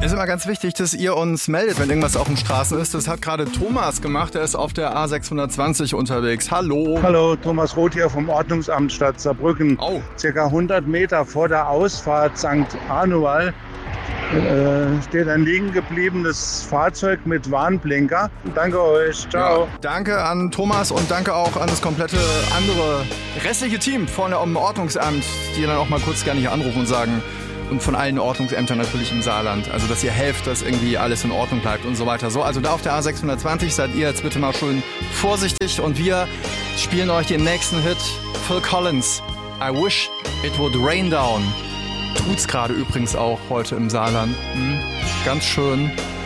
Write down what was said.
Ist immer ganz wichtig, dass ihr uns meldet, wenn irgendwas auf den Straßen ist. Das hat gerade Thomas gemacht, der ist auf der A620 unterwegs. Hallo. Hallo, Thomas Roth hier vom Ordnungsamt Stadt Saarbrücken. Oh. Circa 100 Meter vor der Ausfahrt St. Anual steht ein liegen gebliebenes Fahrzeug mit Warnblinker. Danke euch, ciao. Ja, danke an Thomas und danke auch an das komplette andere restliche Team vorne am Ordnungsamt, die dann auch mal kurz gerne hier anrufen und sagen, und von allen Ordnungsämtern natürlich im Saarland, also dass ihr helft, dass irgendwie alles in Ordnung bleibt und so weiter. So, also da auf der A620 seid ihr jetzt bitte mal schön vorsichtig und wir spielen euch den nächsten Hit, Phil Collins, I Wish It Would Rain Down. Tut's gerade übrigens auch heute im Saarland. Ganz schön.